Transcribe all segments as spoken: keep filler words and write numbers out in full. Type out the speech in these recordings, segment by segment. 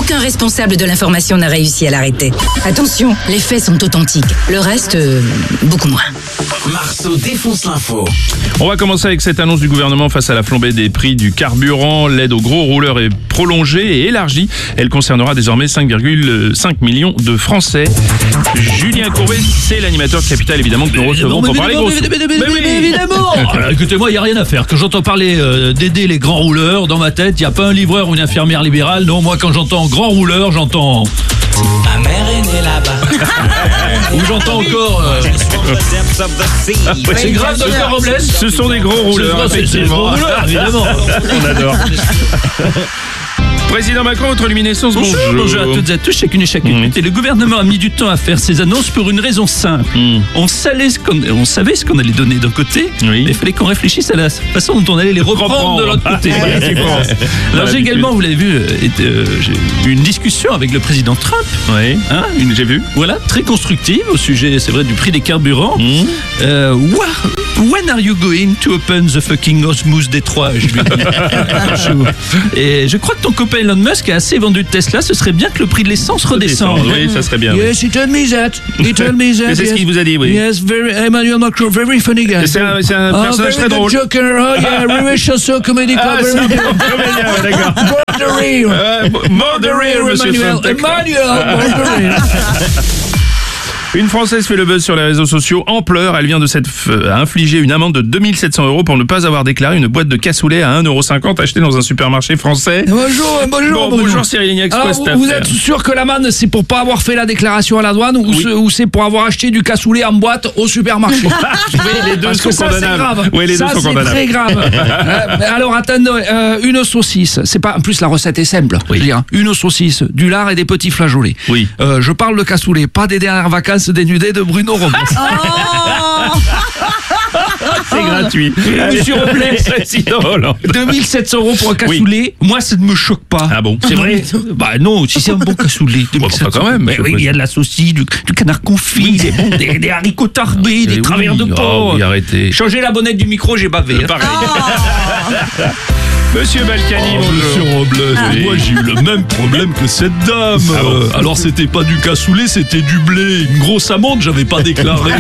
Aucun responsable de l'information n'a réussi à l'arrêter. Attention, les faits sont authentiques. Le reste, euh, beaucoup moins. Marceau défonce l'info. On va commencer avec cette annonce du gouvernement face à la flambée des prix du carburant. L'aide aux gros rouleurs est prolongée et élargie. Elle concernera désormais cinq virgule cinq millions de Français. Julien Courbet, c'est l'animateur de Capital, évidemment, que nous recevons pour parler gros. Évidemment. Alors, écoutez-moi, il n'y a rien à faire. Quand j'entends parler euh, d'aider les grands rouleurs, dans ma tête, il n'y a pas un livreur ou une infirmière libérale. Non, moi, quand j'entends grand rouleur, j'entends... Ma mère est née là-bas. Ou j'entends encore... Euh... C'est grave, docteur Robles. Ce sont des gros rouleurs, C'est- c'est des gros effectivement. rouleurs, évidemment. On adore. Président Macron, votre luminescence, bonjour. Bonjour, bonjour à toutes et à tous, chacune et chacune. Mmh. Et le gouvernement a mis du temps à faire ces annonces pour une raison simple. Mmh. On, savait ce qu'on, on savait ce qu'on allait donner d'un côté, Oui. mais il fallait qu'on réfléchisse à la façon dont on allait les reprendre, Reprendre. de l'autre côté. Voilà, tu penses. Alors Voilà, j'ai également, vous l'avez vu, euh, été, euh, j'ai eu une discussion avec le président Trump. Oui, Hein, une, j'ai vu. Voilà, très constructive au sujet, c'est vrai, du prix des carburants. Mmh. Euh, wha- when are you going to open the fucking Osmose Détroit? Je lui ai dit. Et je crois que ton copain Elon Musk a assez vendu de Tesla, ce serait bien que le prix de l'essence redescende. Oui, ça serait bien. oui. Yes, he told me that. He told me that. Mais c'est ce yes. qu'il vous a dit, oui. Yes, very, Emmanuel Macron, very funny guy. C'est un, c'est un Oh, personnage very très good drôle. Joker. Oh yeah, very chanceux comédie Ah, club. c'est un bon comédien, ouais, d'accord. Borderer. Euh, Mort de rire, monsieur Emmanuel. Trump. d'accord. Emmanuel. Borderer. Une Française fait le buzz sur les réseaux sociaux en pleurs. Elle vient de s'être euh, infligée une amende de deux mille sept cents euros pour ne pas avoir déclaré une boîte de cassoulet à un euro cinquante achetée dans un supermarché français. Bonjour, bonjour, Bon, bonjour Cyril Lignac, c'est Alors, quoi cette vous, vous affaire êtes sûr que l'amende c'est pour pas avoir fait la déclaration à la douane ou Oui. c'est- ou c'est pour avoir acheté du cassoulet en boîte au supermarché? Oui, les deux Parce sont que ça, c'est condamnables. grave. Oui, les ça, deux sont c'est condamnables. très grave. Euh, mais alors, attendez, euh, une saucisse. C'est pas, en plus, la recette est simple. Oui. Je veux dire, une saucisse, du lard et des petits flageolets. Oui. Euh, je parle de cassoulet, pas des dernières vacances dénudées de Bruno Robles. C'est gratuit. Monsieur Robles. Président Hollande. deux mille sept cents euros pour un cassoulet, moi ça ne me choque pas. Ah bon? C'est vrai? Bah non, si c'est un bon cassoulet. deux mille sept cents. enfin, quand même, Mais monsieur oui, le il y a de la saucisse, du, du canard confit, des, bon, des, des haricots tarbés, des Eh travers oui. de Oh, porc. oui, arrêtez. Changez la bonnette du micro, j'ai bavé. hein. Pareil. Monsieur Balkany, Oh, bonjour. Monsieur Robles, Oui. moi j'ai eu le même problème que cette dame. Ah bon Euh, alors c'était pas du cassoulet, c'était du blé. Une grosse amende, j'avais pas déclaré.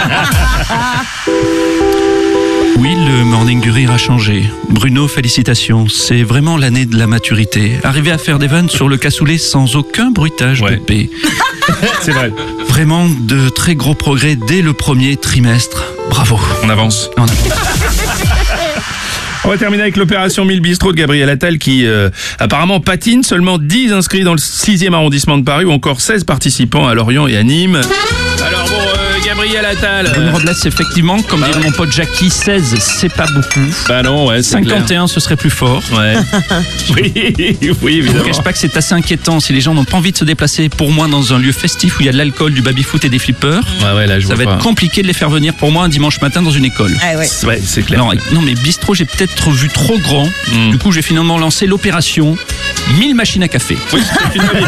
Oui, le morning du rire a changé. Bruno, félicitations. C'est vraiment l'année de la maturité. Arriver à faire des vannes sur le cassoulet sans aucun bruitage Ouais. de paix. C'est vrai. Vraiment de très gros progrès dès le premier trimestre. Bravo. On avance. On a- On va terminer avec l'opération mille bistrot de Gabriel Attal qui euh, apparemment patine. Seulement dix inscrits dans le sixième arrondissement de Paris ou encore seize participants à Lorient et à Nîmes. Alors bon, euh, Gabriel Attal... Bruno euh, Robles, effectivement, comme dirait mon pote Jackie, seize, c'est pas beaucoup. Bah non, ouais, c'est cinquante et clair. un, ce serait plus fort. Ouais. Oui, oui, Je ne évidemment. cache pas que c'est assez inquiétant si les gens n'ont pas envie de se déplacer pour moi dans un lieu festif où il y a de l'alcool, du baby-foot et des flippers. Ouais, ouais, là, je Ça va vois être pas. compliqué de les faire venir pour moi un dimanche matin dans une école. Ah ouais. Ouais, c'est clair. Non, non, mais bistrot, j'ai peut-être vu trop grand. Mm. Du coup, j'ai finalement lancé l'opération mille machines à café. Oui, c'est une bonne idée.